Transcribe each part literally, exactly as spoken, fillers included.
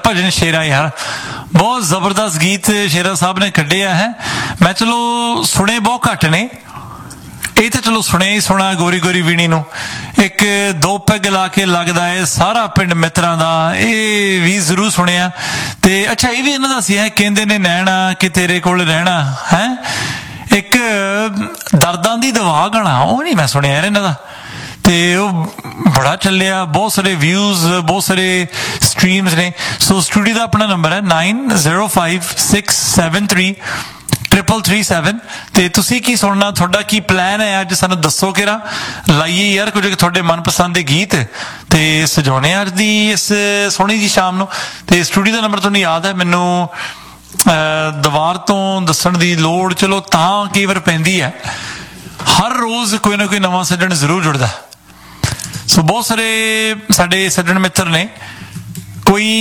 भजन शेरा यार, बहुत जबरदस्त गीत शेरा साहब ने कढ़िया है। मैं चलो सुने बहुत घट ने, ये तो चलो सुने ही सुना गोरी गोरी वीणी नू, एक दो पैग ला के लगदा है सारा पिंड मित्रां दा, ये भी जरूर सुनिया। ते अच्छा ये भी इन्हां दा सी है, कहंदे ने नैना कि तेरे कोल रहना है, एक दर्दां दी दवा गाना, वो नहीं मैं सुनिया यार इन्हां दा, ते वो बड़ा चलिया, बहुत सारे व्यूज, बहुत सारे स्ट्रीम्स ने। सो स्टूडियो का अपना नंबर है nine zero five six seven three triple three seven. ते तुसी की सुनना, थोड़ा की प्लान है अज, सानू दसो किरा, लाइए यार कुछ थोड़े मनपसंद के गीत ते सजाने अज दी इस सोहनी जी शाम नू। ते स्टूडियो का नंबर तुहानू याद है, मैनू दवार तो दसण दी लोड़ चलो तां कई बार पैंदी है, हर रोज कोई ना कोई नवां सज्जण जरूर जुड़दा। सो बहुत सारे साडे सज्जण मित्र ने, कोई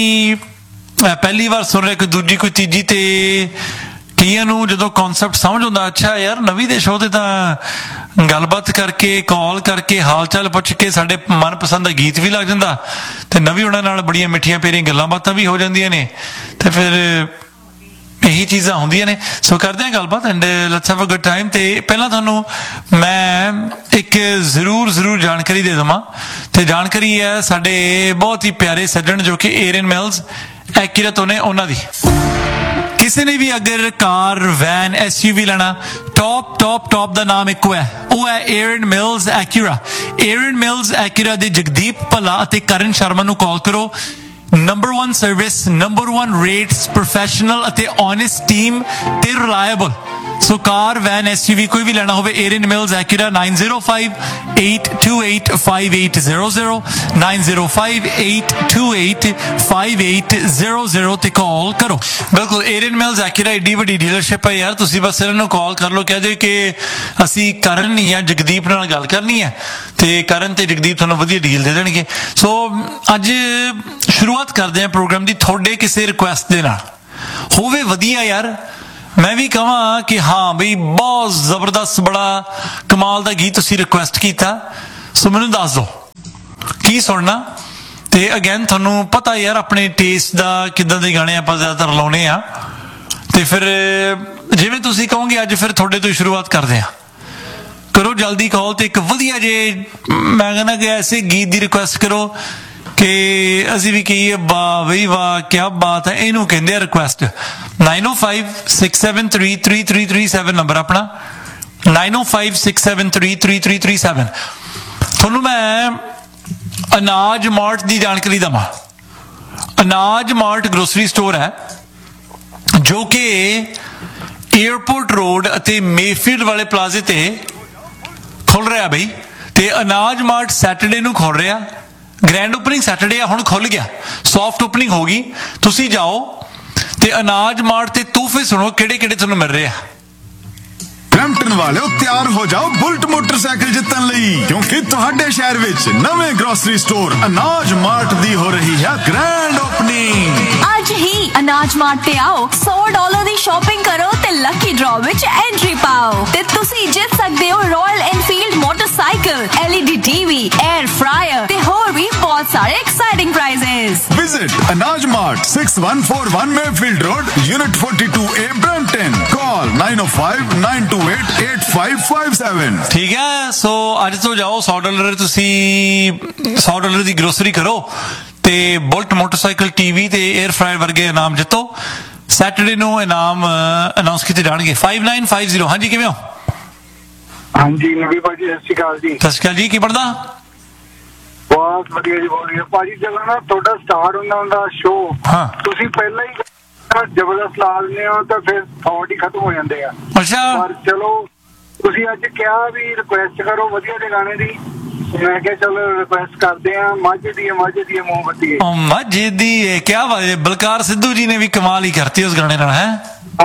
पहली बार सुन रहे, कोई दूजी, कोई तीजी, ते कईयां नूं जदों कॉन्सैप्ट समझ आउंदा, अच्छा यार नवी दे शो ते तां गलबात करके कॉल करके हाल चाल पुछ के साडे मनपसंद दा गीत भी लग जांदा, ते नवी उहनां नाल बड़ियां मिठियां पेरियां गल्लां बातां भी हो जांदियां ने, ते फिर यही चीज़ां होंदियां ने। सो करदे हां गलबात and let's have a good time. ते पहलां तुहानूं मैं एक जरूर जरूर जानकारी दे देवां, ते जानकारी है साडे बहुत ही प्यारे सज्जण जो कि एरियन मिल्स एक्यूरा तो ने, उन्हां दी। किसी ने भी अगर car van S U we लेना, टॉप टॉप टॉप का नाम एक है, वह है Ariane mills Acura. Ariane mills Acura दे जगदीप भला ते करण शर्मा नूं कॉल करो। Number one service, number one rates, professional अते ऑनेस्ट टीम ते reliable. So car van S U we कोई भी लेना हो, Ariane mills Acura nine zero five eight to eight five eight zero zero nine zero five eight to eight five eight zero zero ते call करो। बिल्कुल Ariane mills Acura AD वड्डी dealership है यार, तुसीं बस इन्हां नूं कॉल कर लो, कह दे कि असीं करण या जगदीप नाल गल करनी है, ते करण ते जगदीप तुहानूं वधिया डील दे देणगे। सो अज शुरुआत करते हैं प्रोग्राम की थोड़े किसी रिक्वेस्ट दे नाल, होवे वधिया यार, मैं भी कहां कि हाँ बई बहुत जबरदस्त बड़ा कमाल का गीत तुसीं रिक्वेस्ट किया, सो मैनूं दस दो की सुनना। ते अगैन तुहानूं पता यार अपने टेस्ट का किदां दे गाने आपां ज़्यादातर लाउने आ, ते फिर जिवें तुसीं कहोगे अज फिर थोड़े तो शुरुआत करते हैं। करो जल्दी कॉल, तो एक वधिया जे मैं कहना कि ऐसे गीत की रिक्वेस्ट करो कि असीं भी कहिए वाह बई वाह क्या बात है, इनू कहंदे आ रिक्वेस्ट। नाइन ओ five six seven three three three three seven number अपना, नाइन ओ five six seven three three three three seven. तुहानूं मैं अनाज मार्ट की जानकारी देवां। अनाज मार्ट ग्रोसरी स्टोर है जो कि एयरपोर्ट रोड अते मेफील्ड वाले प्लाजे ते खुल रहा बई। ते अनाज मार्ट सैटरडे नूं खुल रहा, ग्रैंड ओपनिंग सैटरडे हुण खुल गया, सॉफ्ट ओपनिंग होगी। तुसीं जाओ ते अनाज मार्ट ते तोहफे सुनो किहड़े किहड़े तुहानूं मिल रहे हैं। ब्रैम्पटन वाले तैयार हो जाओ बुलट मोटरसाइकिल जितन लई, क्योंकि तुहाडे शहर विच नवे ग्रोसरी स्टोर अनाज मार्ट दी हो रही है ग्रैंड ओपनिंग। आज ही अनाज मार्ट ते आओ, सौ डॉलर दी शॉपिंग करो ते लकी ड्रॉ विच एंट्री पाओ, ते तुसीं जित सकदे हो royal Enfield motorcycle, LED TV, air fryer ते होर भी बहुत सारे एक्साइटिंग प्राइजेस। विजिट अनाज mart six one four one Mayfield road, unit forty two A Brampton. Call nine O five nine to eight eight five five seven. ठीक है, सो अज तो जाओ सौ डॉलर तुसीं सौ डॉलर की ग्रोसरी करो ते बुलट मोटरसाइकिल, टीवी ते एयर फ्रायर वर्गे इनाम जितो। सैटरडे नूं इनाम अनाउंस किए जाणगे। Five nine five zero. हाँ जी किवें हो? हाँ जी नवी भाजी सत श्री अकाल जी। सत श्री अकाल जी, की बनदा? बहुत वधिया जी, बोल रही है भाजी। चलो ना थोड़ा स्टार्ट होंदा हुंदा शो, हाँ तुसीं पहला ही जबरदस्त ला दिंदे हो तो फिर थॉट ही खत्म हो जाते हैं। अच्छा, पर चलो तुसीं अज क्या भी रिक्वेस्ट करो वधिया दे गाने दी, मैं क्या चलो रिक्वेस्ट करते हैं। मझ दी मझ दी मोमबत्ती है, मझ दी है, क्या बात है। बलकार सिद्धू जी ने भी कमाल ही करती उस गाने नाल है।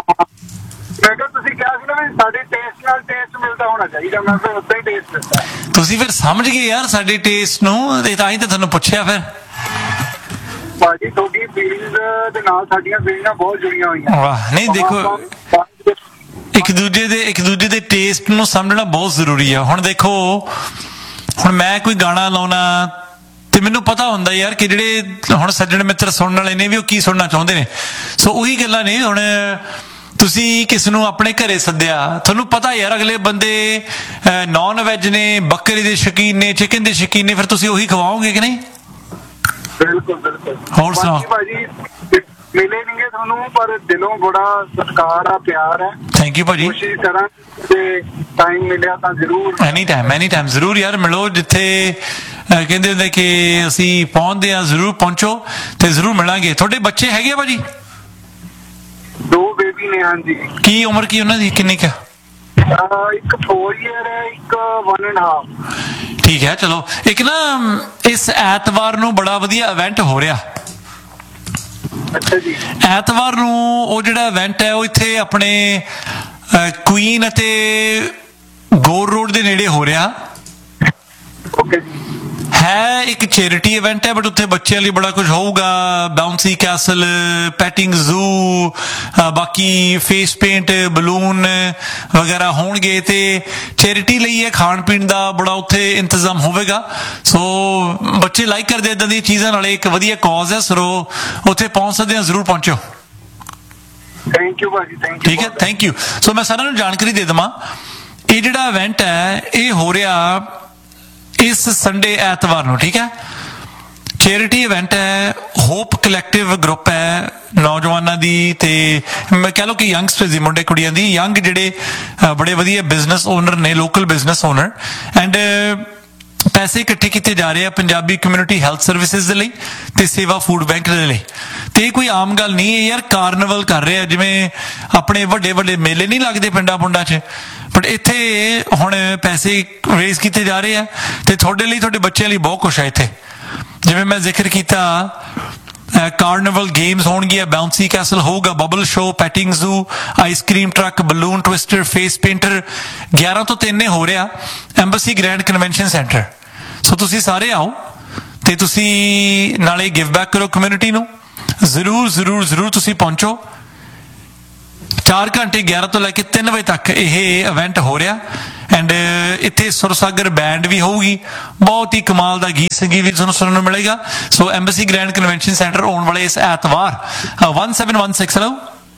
मैं क्या तुसीं क्या सी ना भी साडे टेस्ट नाल टेस्ट मिलदा होना चाहिए, मैं फिर उदां ही टेस्ट दित्ता। तुसीं फिर समझ गए यार साडे टेस्ट नूं, ते तां ही ते तुहानूं पुछिया फिर। भाजी थोड़ी फीलिंग्स दे नाल साडीਆਂ फीलिंगां बहुत जुड़ियां होईयां। वाह, नहीं देखो एक दूजे दे एक दूजे दे टेस्ट नूं समझना बहुत जरूरी है। हुण देखो, हुण मैं कोई गाना लाउणा ਤੇ ਮੈਨੂੰ ਪਤਾ ਹੁੰਦਾ ਯਾਰ ਕਿ ਜਿਹੜੇ ਹੁਣ ਸੱਜਣ ਮਿੱਤਰ ਸੁਣਨ ਵਾਲੇ ਨੇ ਵੀ ਉਹ ਕੀ ਸੁਣਨਾ ਚਾਹੁੰਦੇ ਨੇ। ਸੋ ਉਹੀ ਗੱਲਾਂ ਨੇ। ਹੁਣ ਤੁਸੀਂ ਕਿਸ ਨੂੰ ਆਪਣੇ ਘਰੇ ਸੱਦਿਆ, ਤੁਹਾਨੂੰ ਪਤਾ ਯਾਰ ਅਗਲੇ ਬੰਦੇ ਨੌਨ ਵੈਜ ਨੇ, ਬੱਕਰੇ ਦੇ ਸ਼ੌਕੀਨ ਨੇ, ਚਿਕਨ ਦੇ ਸ਼ੌਕੀਨ ਨੇ, ਫਿਰ ਤੁਸੀਂ ਉਹੀ ਖਵਾਓਗੇ ਕਿ ਨਹੀਂ? ਬਿਲਕੁਲ ਬਿਲਕੁਲ। ਹੋਰ ਸੁਣਾਓ ਭਾਜੀ, ਮਿਲੇ ਨਹੀਂਗੇ ਤੁਹਾਨੂੰ ਪਰ ਦਿਲੋਂ ਬੜਾ ਸਤਿਕਾਰ ਆ, ਪਿਆਰ ਹੈ। ਥੈਂਕ ਯੂ ਭਾਜੀ। ਕੋਸ਼ਿਸ਼ ਕਰਾਂ ਤੇ ਟਾਈਮ ਮਿਲਿਆ ਤਾਂ ਜ਼ਰੂਰ, ਐਨੀ ਟਾਈਮ ਐਨੀ ਟਾਈਮ ਜ਼ਰੂਰ ਯਾਰ ਮਿਲੋ। ਜਿੱਥੇ ਕਹਿੰਦੇ ਹੁੰਦੇ ਕਿ ਅਸੀਂ ਪਹੁੰਚਦੇ ਹਾਂ ਜ਼ਰੂਰ ਪਹੁੰਚੋ ਤੇ ਜ਼ਰੂਰ ਮਿਲਾਂਗੇ। ਤੁਹਾਡੇ ਬੱਚੇ ਹੈਗੇ ਆ ਭਾਜੀ? ਦੋ ਬੇਬੀ ਨੇ। ਹਾਂਜੀ। ਕੀ ਉਮਰ ਕੀ ਉਹਨਾਂ ਦੀ, ਕਿੰਨੀ ਕੁ? ਇੱਕ ਫੋਰ ਈਅਰ ਹੈ, ਇੱਕ ਵਨ ਐਂਡ ਹਾਫ। ਠੀਕ ਹੈ। ਚਲੋ ਇੱਕ ਨਾ ਇਸ ਐਤਵਾਰ ਨੂੰ ਬੜਾ ਵਧੀਆ ਇਵੈਂਟ ਹੋ ਰਿਹਾ। ਅੱਛਾ ਜੀ। ਐਤਵਾਰ ਨੂੰ ਉਹ ਜਿਹੜਾ ਇਵੈਂਟ ਹੈ ਉਹ ਇੱਥੇ ਆਪਣੇ ਕੁਈਨ ਅਤੇ ਗੋਰ ਰੋਡ ਦੇ ਨੇੜੇ ਹੋ ਰਿਹਾ ਓਕੇ ਜੀ। ਹੈ ਇੱਕ ਚੈਰਿਟੀ ਇਵੈਂਟ ਹੈ, ਬਟ ਉੱਥੇ ਬੱਚਿਆਂ ਲਈ ਬੜਾ ਕੁਝ ਹੋਊਗਾ। ਬਾਉਂਸੀ ਕੈਸਲ, ਪੈਟਿੰਗ ਜ਼ੂ, ਬਾਕੀ ਫੇਸ ਪੇਂਟ, ਬਲੂਨ ਵਗੈਰਾ ਹੋਣਗੇ ਤੇ ਚੈਰਿਟੀ ਲਈ ਹੈ। ਖਾਣ ਪੀਣ ਦਾ ਬੜਾ ਉੱਥੇ ਇੰਤਜ਼ਾਮ ਹੋਵੇਗਾ। ਸੋ ਬੱਚੇ ਲਾਈਕ ਕਰਦੇ ਇਦਾਂ ਦੀਆਂ ਚੀਜ਼ਾਂ, ਨਾਲੇ ਇੱਕ ਵਧੀਆ ਕੌਜ਼ ਹੈ। ਸੋ ਉੱਥੇ ਪਹੁੰਚ ਸਕਦੇ ਹਾਂ, ਜ਼ਰੂਰ ਪਹੁੰਚੋ। ਥੈਂਕ ਯੂ ਭਾਜੀ, ਥੈਂਕ ਯੂ। ਠੀਕ ਹੈ, ਥੈਂਕ ਯੂ। ਸੋ ਮੈਂ ਸਾਰਿਆਂ ਨੂੰ ਜਾਣਕਾਰੀ ਦੇ ਦੇਵਾਂ, ਇਹ ਜਿਹੜਾ ਇਵੈਂਟ ਹੈ ਇਹ ਹੋ ਰਿਹਾ ਇਸ ਸੰਡੇ ਐਤਵਾਰ ਨੂੰ। ਠੀਕ ਹੈ। ਚੈਰਿਟੀ ਇਵੈਂਟ ਹੈ, ਹੋਪ ਕਲੈਕਟਿਵ ਗਰੁੱਪ ਹੈ ਨੌਜਵਾਨਾਂ ਦੀ, ਤੇ ਮੈਂ ਕਹਿ ਲਓ ਕਿ ਯੰਗਸਟਰਸ ਦੀ, ਮੁੰਡੇ ਕੁੜੀਆਂ ਦੀ, ਯੰਗ ਜਿਹੜੇ ਬੜੇ ਵਧੀਆ ਬਿਜ਼ਨਸ ਓਨਰ ਨੇ, ਲੋਕਲ ਬਿਜ਼ਨਸ ਓਨਰ। ਐਂਡ ਪੈਸੇ ਇਕੱਠੇ ਕੀਤੇ ਜਾ ਰਹੇ ਆ ਪੰਜਾਬੀ ਕਮਿਊਨਿਟੀ ਹੈਲਥ ਸਰਵਿਸਿਜ਼ ਦੇ ਲਈ ਤੇ ਸੇਵਾ ਫੂਡ ਬੈਂਕ ਦੇ ਲਈ। ਤੇ ਇਹ ਕੋਈ ਆਮ ਗੱਲ ਨਹੀਂ ਹੈ ਯਾਰ, ਕਾਰਨੀਵਲ ਕਰ ਰਹੇ ਆ। ਜਿਵੇਂ ਆਪਣੇ ਵੱਡੇ ਵੱਡੇ ਮੇਲੇ ਨਹੀਂ ਲੱਗਦੇ ਪਿੰਡਾਂ ਪੁੰਡਾਂ 'ਚ, ਬਟ ਇੱਥੇ ਹੁਣ ਪੈਸੇ ਰੇਜ਼ ਕੀਤੇ ਜਾ ਰਹੇ ਆ ਤੇ ਤੁਹਾਡੇ ਲਈ, ਤੁਹਾਡੇ ਬੱਚਿਆਂ ਲਈ ਬਹੁਤ ਕੁਛ ਹੈ ਇੱਥੇ। ਜਿਵੇਂ ਮੈਂ ਜ਼ਿਕਰ ਕੀਤਾ, ਕਾਰਨੀਵਲ ਗੇਮਸ ਹੋਣਗੀਆਂ, ਬਾਉਂਸੀ ਕੈਸਲ ਹੋਊਗਾ, bubble show, patting zoo, ice cream truck, balloon twister, face painter. ਗਿਆਰਾਂ ਤੋਂ ਤਿੰਨ ਹੋ ਰਿਹਾ ਐਂਬੈਸੀ ਗ੍ਰੈਂਡ ਕਨਵੈਨਸ਼ਨ ਸੈਂਟਰ। ਸੋ ਤੁਸੀਂ ਸਾਰੇ ਆਓ ਤੇ ਤੁਸੀਂ ਨਾਲੇ ਗਿਵ ਬੈਕ ਕਰੋ ਕਮਿਊਨਿਟੀ ਨੂੰ। ਜ਼ਰੂਰ ਜ਼ਰੂਰ ਜ਼ਰੂਰ ਤੁਸੀਂ ਪਹੁੰਚੋ। ਚਾਰ ਘੰਟੇ ਗਿਆਰਾਂ ਤੋਂ ਲੈ ਕੇ ਤਿੰਨ ਵਜੇ ਤੱਕ ਇਹ ਇਵੈਂਟ ਹੋ ਰਿਹਾ। ਐਂਡ ਇੱਥੇ ਸੁਰਸਾਗਰ ਬੈਂਡ ਵੀ ਹੋਊਗੀ, ਬਹੁਤ ਹੀ ਕਮਾਲ ਦਾ ਗੀਤ ਸੰਗੀਤ ਵੀ ਤੁਹਾਨੂੰ ਸੁਣਨ ਨੂੰ ਮਿਲੇਗਾ। ਸੋ ਐਂਬੈਸੀ ਗ੍ਰੈਂਡ ਕਨਵੈਨਸ਼ਨ ਸੈਂਟਰ ਆਉਣ ਵਾਲੇ ਇਸ ਐਤਵਾਰ one seven one six। Hello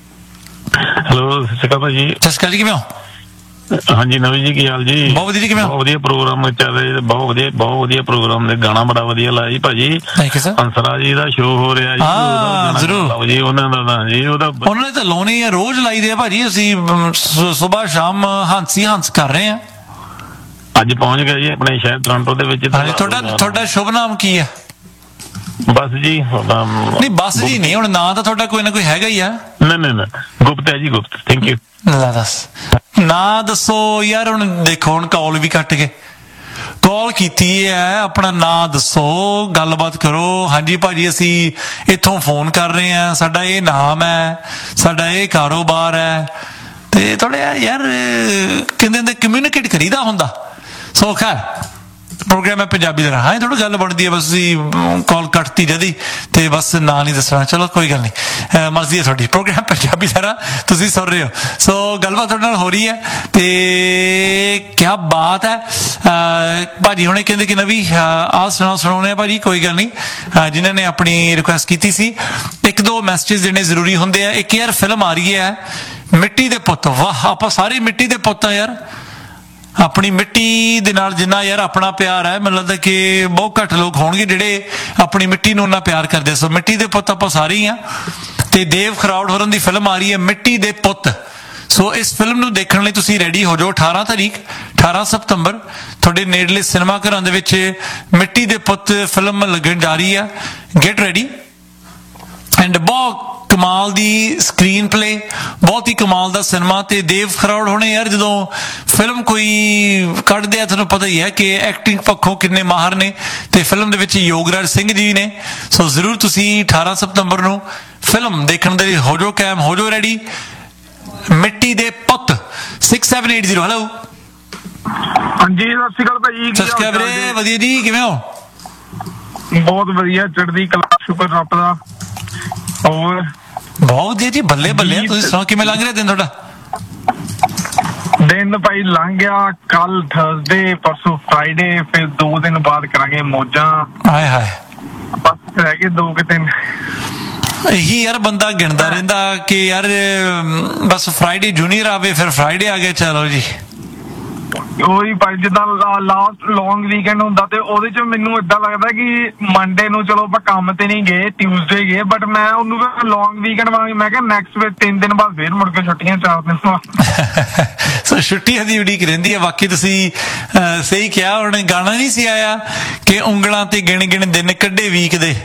hello, ਸਤਿ ਸ਼੍ਰੀ ਅਕਾਲ ਭਾਜੀ। ਸਤਿ ਸ਼੍ਰੀ ਅਕਾਲ ਜੀ, ਕਿਵੇਂ ਹੋ? ਹਾਂਜੀ ਨਵੀਂ ਜੀ, ਕੀ ਹਾਲ ਜੀ? ਬਹੁਤ ਵਧੀਆ ਜੀ, ਕਿਵੇਂ ਹੋ? ਬਹੁਤ ਵਧੀਆ ਪ੍ਰੋਗਰਾਮ ਚੱਲ ਰਿਹਾ, ਬਹੁਤ ਵਧੀਆ ਬਹੁਤ ਵਧੀਆ ਪ੍ਰੋਗਰਾਮ ਨੇ। ਗਾਣਾ ਬੜਾ ਵਧੀਆ ਲਾਇਆ ਜੀ ਭਾਜੀ। Thank you sir. ਹੰਸਰਾ ਜੀ ਦਾ ਸ਼ੋਅ ਹੋ ਰਿਹਾ ਜੀ। ਹਾਂ ਜ਼ਰੂਰ ਜੀ, ਉਹਨਾਂ ਦਾ ਨਾਂ ਜੀ, ਉਹਦਾ ਉਹਨਾਂ ਨੇ ਤਾਂ ਲਾਉਣੀ ਹੈ, ਰੋਜ਼ ਲਾਈਦੇ ਆ ਭਾਜੀ। ਅਸੀਂ ਸੁਬਾਹ ਸ਼ਾਮ ਹੰਸੀ ਹੰਸ ਕਰ ਰਹੇ ਹਾਂ। ਅੱਜ ਪਹੁੰਚ ਗਿਆ ਜੀ ਆਪਣੇ ਸ਼ਹਿਰ ਟੋਰਾਂਟੋ ਦੇ ਵਿੱਚ। ਹਾਂਜੀ, ਤੁਹਾਡਾ ਤੁਹਾਡਾ ਸ਼ੁਭ ਨਾਮ ਕੀ ਹੈ? ਬਸ ਜੀ। ਨਹੀਂ ਬਸ ਜੀ ਨਹੀਂ, ਹੁਣ ਨਾਂ ਤਾਂ ਤੁਹਾਡਾ ਕੋਈ ਨਾ ਕੋਈ ਹੈਗਾ ਹੀ ਆ। ਨਹੀਂ ਨਹੀਂ ਨਹੀਂ, ਗੁਪਤ ਹੈ ਜੀ, ਗੁਪਤ। Thank you. ਦੱਸ ਨਾਂ ਦੱਸੋ ਯਾਰ। ਹੁਣ ਦੇਖੋ, ਹੁਣ ਕਾਲ ਵੀ ਕੱਟ ਗਏ। ਕਾਲ ਕੀਤੀ ਹੈ, ਆਪਣਾ ਨਾਂ ਦੱਸੋ, ਗੱਲਬਾਤ ਕਰੋ। ਹਾਂਜੀ ਭਾਜੀ, ਅਸੀਂ ਇੱਥੋਂ ਫੋਨ ਕਰ ਰਹੇ ਹਾਂ, ਸਾਡਾ ਇਹ ਨਾਮ ਹੈ, ਸਾਡਾ ਇਹ ਕਾਰੋਬਾਰ ਹੈ। ਤੇ ਥੋੜ੍ਹਾ ਯਾਰ ਕਹਿੰਦੇ ਹੁੰਦੇ ਕਮਿਊਨੀਕੇਟ ਕਰੀਦਾ ਹੁੰਦਾ। ਸੋ ਖੈਰ ਪ੍ਰੋਗਰਾਮ ਹੈ ਪੰਜਾਬੀ ਦਾ। ਹਾਂ ਥੋੜਾ ਗੱਲ ਬਣਦੀ ਹੈ, ਬਸ ਤੁਸੀਂ ਕਾਲ ਕੱਟਤੀ ਜਦੀ ਤੇ ਬਸ ਨਾਂ ਨਹੀਂ ਦੱਸਣਾ। ਚਲੋ ਕੋਈ ਗੱਲ ਨਹੀਂ, ਮਰਜ਼ੀ ਹੈ ਤੁਹਾਡੀ। ਪ੍ਰੋਗਰਾਮ ਪੰਜਾਬੀ ਦਾ ਤੁਸੀਂ ਸੁਣ ਰਹੇ ਹੋ। ਸੋ ਗੱਲਬਾਤ ਤੁਹਾਡੇ ਨਾਲ ਹੋ ਰਹੀ ਹੈ ਤੇ ਕਿਆ ਬਾਤ ਹੈ। ਭਾਜੀ ਹੁਣੇ ਕਹਿੰਦੇ ਕਿ ਨਵੀਂ ਆਹ ਸੁਣਾ ਸੁਣਾਉਣੇ ਆ ਭਾਜੀ। ਕੋਈ ਗੱਲ ਨਹੀਂ, ਜਿਨ੍ਹਾਂ ਨੇ ਆਪਣੀ ਰਿਕੁਐਸਟ ਕੀਤੀ ਸੀ, ਇੱਕ ਦੋ ਮੈਸੇਜ ਦੇਣੇ ਜ਼ਰੂਰੀ ਹੁੰਦੇ ਆ। ਇੱਕ ਯਾਰ ਫਿਲਮ ਆ ਰਹੀ ਹੈ ਮਿੱਟੀ ਦੇ ਪੁੱਤ। ਵਾਹ, ਆਪਾਂ ਸਾਰੇ ਮਿੱਟੀ ਦੇ ਪੁੱਤ ਆ ਯਾਰ। ਆਪਣੀ ਮਿੱਟੀ ਦੇ ਨਾਲ ਜਿੰਨਾ ਯਾਰ ਆਪਣਾ ਪਿਆਰ ਹੈ, ਮੈਨੂੰ ਲੱਗਦਾ ਕਿ ਬਹੁਤ ਘੱਟ ਲੋਕ ਹੋਣਗੇ ਜਿਹੜੇ ਆਪਣੀ ਮਿੱਟੀ ਨੂੰ ਉਹਨਾਂ ਪਿਆਰ ਕਰਦੇ। ਸੋ ਮਿੱਟੀ ਦੇ ਪੁੱਤ ਆਪਾਂ ਸਾਰੇ ਹੀ ਆ। ਤੇ ਦੇਵ ਖਰੌੜ ਹੋਰਾਂ ਦੀ ਫਿਲਮ ਆ ਰਹੀ ਹੈ ਮਿੱਟੀ ਦੇ ਪੁੱਤ। ਸੋ ਇਸ ਫਿਲਮ ਨੂੰ ਦੇਖਣ ਲਈ ਤੁਸੀਂ ਰੈਡੀ ਹੋ ਜਾਓ। ਅਠਾਰਾਂ ਤਾਰੀਖ ਅਠਾਰਾਂ ਸਤੰਬਰ ਤੁਹਾਡੇ ਨੇੜਲੇ ਸਿਨੇਮਾ ਘਰਾਂ ਦੇ ਵਿੱਚ ਮਿੱਟੀ ਦੇ ਪੁੱਤ ਫਿਲਮ ਲੱਗਣ ਜਾ ਰਹੀ ਆ। Get ready. ਐਂਡ ਬਹੁਤ ਕਮਾਲ ਦੀ ਸਕਰੀਨ ਪਲੇ, ਬਹੁਤ ਹੀ ਕਮਾਲ ਦਾ ਸਿਨੇਮਾ। ਤੇ ਦੇਵ ਖਰੌੜ ਹੋਣੇ ਯਾਰ ਜਦੋਂ ਫਿਲਮ ਕੋਈ ਕੱਢਦੇ ਆ, ਤੁਹਾਨੂੰ ਪਤਾ ਹੀ ਹੈ ਕਿ ਐਕਟਿੰਗ ਪੱਖੋਂ ਕਿੰਨੇ ਮਾਹਰ ਨੇ। ਤੇ ਫਿਲਮ ਦੇ ਵਿੱਚ ਯੋਗਰਾਜ ਸਿੰਘ ਜੀ ਨੇ। ਸੋ ਜ਼ਰੂਰ ਤੁਸੀਂ ਅਠਾਰਾਂ ਸਤੰਬਰ ਨੂੰ ਫਿਲਮ ਦੇਖਣ ਦੇ ਲਈ ਹੋ ਜਾਓ ਕੈਮ, ਹੋ ਜਾਓ ਰੈਡੀ। ਮਿੱਟੀ ਦੇ ਪੁੱਤ। Six seven eight zero. Hello ਹਾਂਜੀ, ਸਤਿ ਸ਼੍ਰੀ ਅਕਾਲ ਭਾਜੀ। ਸਤਿ ਸ਼੍ਰੀ ਅਕਾਲ ਵੀਰੇ, ਵਧੀਆ ਜੀ, ਕਿਵੇਂ ਹੋ? ਬਹੁਤ ਵਧੀਆ, ਚੜ੍ਹਦੀ ਕਲਾ, ਸ਼ੁਕਰ ਰੱਬ ਦਾ। ਹੋਰ ਬਹੁਤ ਵਧੀਆ ਜੀ, ਬੱਲੇ ਬੱਲੇ। ਤੁਸੀਂ ਸੁਣਾਓ, ਕਿਵੇਂ ਲੰਘ ਰਿਹਾ ਦਿਨ ਤੁਹਾਡਾ? ਦਿਨ ਭਾਈ ਲੰਘ ਗਿਆ, ਕੱਲ ਥਰਸਡੇ, ਪਰਸੋਂ ਫਰਾਈਡੇ, ਫਿਰ ਦੋ ਦਿਨ ਬਾਅਦ ਕਰਾਂਗੇ ਮੌਜਾਂ। ਹਾਏ ਹਾਏ, ਬਸ ਰਹਿ ਗਏ ਦੋ ਕਿ ਤਿੰਨ। ਇਹੀ ਯਾਰ ਬੰਦਾ ਗਿਣਦਾ ਰਹਿੰਦਾ ਕਿ ਯਾਰ ਬਸ ਫਰਾਈਡੇ ਜੂਨੀਅਰ ਆਵੇ, ਫਿਰ ਫਰਾਈਡੇ ਆ ਗਿਆ, ਚਲੋ ਜੀ। ਉਹੀ ਭਾਈ ਜਿੱਦਾਂ ਲਾਸਟ ਲੌਂਗ ਵੀਕਐਂਡ ਹੁੰਦਾ ਤੇ ਉਹਦੇ ਚ ਮੈਨੂੰ ਏਦਾਂ ਲੱਗਦਾ ਕਿ ਮੰਡੇ ਨੂੰ ਚਲੋ ਆਪਾਂ ਕੰਮ ਤੇ ਨਹੀਂ ਗਏ, ਟਿਊਜ਼ਡੇ ਗਏ, ਬਟ ਮੈਂ ਉਹਨੂੰ ਲੌਂਗ ਵੀਕਐਂਡ ਵਾਂਗ ਮੈਂ ਕਿਹਾ ਨੈਕਸਟ ਵੇ ਤਿੰਨ ਦਿਨ ਬਾਅਦ ਫੇਰ ਮੁੜ ਕੇ ਛੁੱਟੀਆਂ, ਚਾਰ ਦਿਨ ਬਾਅਦ। ਸੋ ਛੁੱਟੀਆਂ ਦੀ ਉਡੀਕ ਰਹਿੰਦੀ ਹੈ। ਬਾਕੀ ਤੁਸੀਂ ਸਹੀ ਕਿਹਾ, ਉਹਨੇ ਗਾਣਾ ਨਹੀਂ ਸੀ ਆਇਆ ਕਿ ਉਂਗਲਾਂ ਤੇ ਗਿਣ ਗਿਣ ਦਿਨ ਕੱਢੇ ਵੀਕ ਦੇ।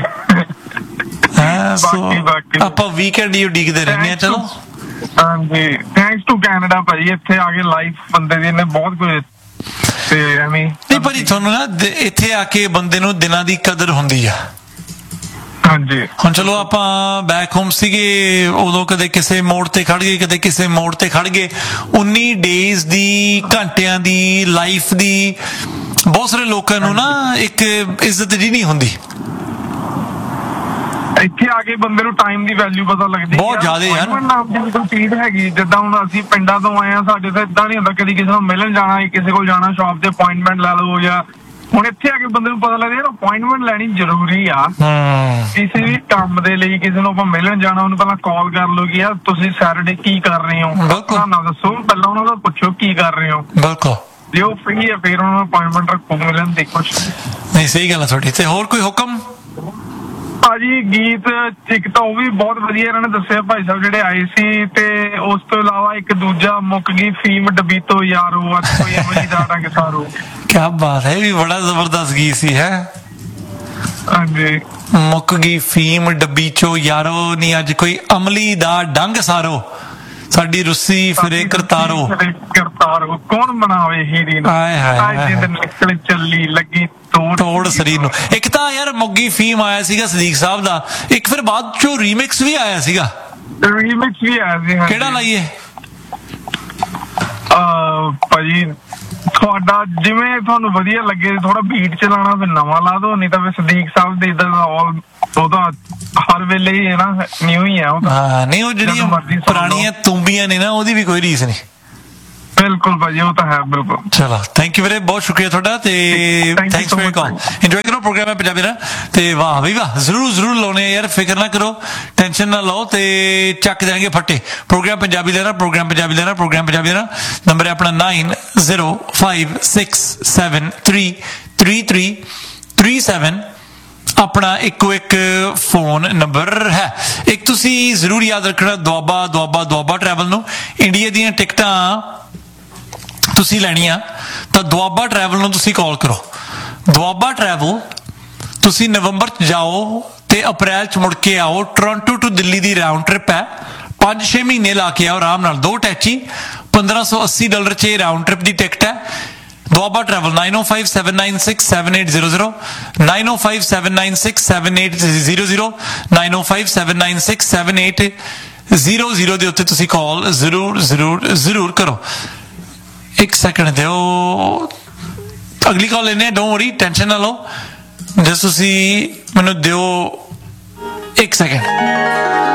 ਹਾਂ, ਸੋ ਆਪਾਂ ਵੀਕਐਂਡ ਹੀ ਉਡੀਕਦੇ ਰਹਿੰਦੇ ਆ। ਚਲੋ ਹਾਂਜੀ, ਥੈਂਕਸ ਟੂ ਕੈਨੇਡਾ ਭਾਜੀ, ਇੱਥੇ ਆ ਕੇ ਲਾਈਫ ਬੰਦੇ ਦੀ ਨੇ ਬਹੁਤ ਕੁਝ ਤੇ ਐਵੇਂ ਨਹੀਂ ਭਾਜੀ, ਤੁਹਾਨੂੰ ਨਾ ਇੱਥੇ ਆ ਕੇ ਬੰਦੇ ਨੂੰ ਦਿਨਾਂ ਦੀ ਕਦਰ ਹੁੰਦੀ ਆ। ਹਾਂਜੀ, ਹੁਣ ਚਲੋ ਆਪਾਂ ਬੈਕ ਹੋਮ ਸੀਗੇ, ਉਦੋਂ ਕਦੇ ਕਿਸੇ ਮੋੜ ਤੇ ਖੜ ਗਏ, ਕਦੇ ਕਿਸੇ ਮੋੜ ਤੇ ਖੜ ਗਏ। ਉੱਨੀ ਡੇਜ਼ ਦੀ, ਘੰਟਿਆਂ ਦੀ ਲਾਈਫ ਦੀ ਬਹੁਤ ਸਾਰੇ ਲੋਕਾਂ ਨੂੰ ਨਾ ਇੱਕ ਇੱਜ਼ਤ ਜੀ ਨਹੀਂ ਹੁੰਦੀ। ਇੱਥੇ ਆ ਕੇ ਬੰਦੇ ਨੂੰ ਟਾਈਮ ਦੀ ਵੈਲਿਊ ਪਤਾ ਲੱਗਦੀ ਬਹੁਤ ਜ਼ਿਆਦਾ ਯਾਰ। ਨਾਮ ਦੀ ਕੋਈ ਚੀਜ਼ ਹੈਗੀ, ਜਿੱਦਾਂ ਹੁਣ ਅਸੀਂ ਪਿੰਡਾਂ ਤੋਂ ਆਏ ਆ, ਸਾਡੇ ਤਾਂ ਏਦਾਂ ਨਹੀਂ ਹੁੰਦਾ ਕਦੀ ਕਿਸੇ ਨੂੰ ਮਿਲਣ ਜਾਣਾ, ਕਿਸੇ ਕੋਲ ਜਾਣਾ, ਸ਼ਾਪ ਤੇ ਅਪਾਇੰਟਮੈਂਟ ਲੈ ਲਓ, ਜਾਂ ਹੁਣ ਇੱਥੇ ਆ ਕੇ ਬੰਦੇ ਨੂੰ ਪਤਾ ਲੱਗਦਾ ਯਾਰ ਅਪਾਇੰਟਮੈਂਟ ਲੈਣੀ ਜ਼ਰੂਰੀ ਆ। ਕਿਸੇ ਵੀ ਕੰਮ ਦੇ ਲਈ ਕਿਸੇ ਨੂੰ ਆਪਾਂ ਮਿਲਣ ਜਾਣਾ, ਉਹਨੂੰ ਪਹਿਲਾਂ ਕਾਲ ਕਰ ਲਓ ਕਿ ਯਾਰ ਤੁਸੀਂ ਸੈਟਰਡੇ ਕੀ ਕਰ ਰਹੇ ਹੋ, ਨਾ ਦੱਸੋ, ਪਹਿਲਾਂ ਉਹਨਾਂ ਦਾ ਪੁੱਛੋ ਕੀ ਕਰ ਰਹੇ ਹੋ। ਬਿਲਕੁਲ, ਜੇ ਉਹ ਫ੍ਰੀ ਹੈ ਫਿਰ ਉਹਨਾਂ ਨੂੰ ਅਪਾਇੰਟਮੈਂਟ ਰੱਖੋ, ਮਿਲਣ ਦੇ ਕੁਛ ਨਹੀਂ। ਸਹੀ ਗੱਲ ਹੈ ਤੁਹਾਡੀ। ਤੇ ਹੋਰ ਕੋਈ ਹੁਕਮ? ਭਾਜੀ ਗੀਤ ਇੱਕ ਤਾਂ ਉਹ ਵੀ ਬਹੁਤ ਵਧੀਆ ਇਹਨਾਂ ਨੇ ਦੱਸਿਆ ਭਾਈ ਸਾਹਿਬ ਜਿਹੜੇ ਆਏ ਸੀ, ਤੇ ਉਸ ਤੋਂ ਇਲਾਵਾ ਇੱਕ ਦੂਜਾ ਮੁੱਕ ਗਈ ਫੀਮ ਡੱਬੀ ਤੋਂ ਯਾਰੋ, ਅੱਜ ਕੋਈ ਅਮਲੀ ਦਾ ਡੰਗ ਸਾਰੋ। ਕਿਆ ਬਾਤ ਹੈ, ਇਹ ਵੀ ਬੜਾ ਜ਼ਬਰਦਸਤ ਗੀਤ ਸੀ। ਹੈ ਹਾਂਜੀ, ਮੁੱਕ ਗਈ ਫੀਮ ਡੱਬੀ ਚੋਂ ਯਾਰੋ, ਨੀ ਅੱਜ ਕੋਈ ਅਮਲੀ ਦਾ ਡੰਗ ਸਾਰੋ, ਸਾਡੀ ਰੁੱਸੀ ਫਿਰੇ ਕਰਤਾਰੋ ਕਰਤਾਰੋ ਕੌਣ ਬਣਾਵੇ ਹੀਰੀ ਨੂੰ, ਹਾਏ ਹਾਏ ਨਿਕਲ ਚੱਲੀ ਲੱਗੀ ਤੋੜ ਸਰੀਰ ਨੂੰ। ਇੱਕ ਤਾਂ ਯਾਰ ਮੁੱਗੀ ਫੀਮ ਆਇਆ ਸੀਗਾ ਸਦੀਕ ਸਾਹਿਬ ਦਾ, ਇੱਕ ਫਿਰ ਬਾਅਦ ਚੋਂ ਰੀਮਿਕਸ ਵੀ ਆਇਆ ਸੀਗਾ। ਰੀਮਿਕਸ ਵੀ ਆਇਆ ਸੀ, ਕਿਹੜਾ ਲਾਈਏ? ਭਾਜੀ ਤੁਹਾਡਾ ਜਿਵੇਂ ਤੁਹਾਨੂੰ ਵਧੀਆ ਲੱਗੇ, ਥੋੜਾ ਬੀਟ ਚਲਾਉਣਾ ਫਿਰ ਨਵਾਂ ਲਾ ਦੋ, ਨਹੀਂ ਤਾਂ ਫਿਰ ਸਦੀਕ ਸਾਹਿਬ ਦੇ ਇਦਾਂ ਆਲ ਉਹਦਾ ਹਰ ਵੇਲੇ ਹੀ ਹੈ ਨਾ, ਨਿਊ ਹੀ ਆ ਉਹ। ਹਾਂ ਨਹੀਂ, ਉਹ ਜਿਹੜੀਆਂ ਪੁਰਾਣੀਆਂ ਤੂੰਬੀਆਂ ਨੇ ਨਾ, ਉਹਦੀ ਵੀ ਕੋਈ ਰੀਸ ਨਹੀਂ। ਬਿਲਕੁਲ ਭਾਜੀ, ਉਹ ਤਾਂ ਹੈ ਬਿਲਕੁਲ। ਚਲੋ ਥੈਂਕ ਯੂ ਵੀਰੇ, ਬਹੁਤ ਸ਼ੁਕਰੀਆ ਤੁਹਾਡਾ, ਤੇ ਥੈਂਕਸ ਫॉर ਕਾਲ। ਇੰਜੋਏ ਕਰੋ ਪ੍ਰੋਗਰਾਮ ਹੈ ਪੰਜਾਬੀ ਦਾ, ਤੇ ਵਾਹ ਵੀ ਵਾਹ, ਜ਼ਰੂਰ ਜ਼ਰੂਰ ਲਾਉਣੇ ਯਾਰ, ਫਿਕਰ ਨਾ ਕਰੋ, ਟੈਨਸ਼ਨ ਨਾ ਲਓ, ਤੇ ਚੱਕ ਜਾਏंगे ਫੱਟੇ। ਪ੍ਰੋਗਰਾਮ ਪੰਜਾਬੀ ਲੈਣਾ, ਪ੍ਰੋਗਰਾਮ ਪੰਜਾਬੀ ਲੈਣਾ, ਪ੍ਰੋਗਰਾਮ ਪੰਜਾਬੀ ਲੈਣਾ। ਨੰਬਰ ਹੈ ਆਪਣਾ nine zero five six seven three three three three seven. ਆਪਣਾ ਇੱਕੋ ਇੱਕ ਫੋਨ ਨੰਬਰ ਹੈ। ਇੱਕ ਤੁਸੀਂ ਜ਼ਰੂਰ ਯਾਦ ਰੱਖਣਾ, ਦੁਆਬਾ ਦੁਆਬਾ ਦੁਆਬਾ ਟਰੈਵਲ ਨੂੰ ਇੰਡੀਆ ਦੀਆਂ ਟਿਕਟਾਂ ਤੁਸੀਂ ਲੈਣੀਆਂ ਤਾਂ ਦੁਆਬਾ ਟਰੈਵਲ ਨੂੰ ਤੁਸੀਂ ਕਾਲ ਕਰੋ। ਦੁਆਬਾ ਟਰੈਵਲ ਤੁਸੀਂ ਨਵੰਬਰ ਚ ਜਾਓ ਤੇ ਅਪ੍ਰੈਲ ਚ ਮੁੜ ਕੇ ਆਓ। Toronto to Delhi the round trip ਹੈ, ਪੰਜ ਛੇ ਮਹੀਨੇ ਲਾ ਕੇ ਆਓ ਆਰਾਮ ਨਾਲ, ਦੋ ਟੈਚੀ, ਪੰਦਰਾਂ ਸੌ ਅੱਸੀ ਡਾਲਰ ਚ ਇਹ ਰਾਊਂਡ ਟ੍ਰਿਪ ਦੀ ਟਿਕਟ ਹੈ। ਦੁਆਬਾ ਟਰੈਵਲ ਨਾइन ओ five seven nine six seven eight zero zero nine ओ five seven nine six seven eight zero zero nine ओ five seven nine six seven eight zero zero ਦੇ ਉੱਤੇ ਤੁਸੀਂ ਕਾਲ ਜ਼ਰੂਰ ਜ਼ਰੂਰ ਜ਼ਰੂਰ ਕਰੋ। ਇੱਕ ਸੈਕਿੰਡ ਦਿਓ, ਅਗਲੀ ਕਾਲ ਲੈਣੇ, ਡੋਂਟ ਵਰੀ, ਟੈਨਸ਼ਨ ਨਾ ਲਓ, ਜੇ ਤੁਸੀਂ ਮੈਨੂੰ ਦਿਓ ਇੱਕ ਸੈਕਿੰਡ।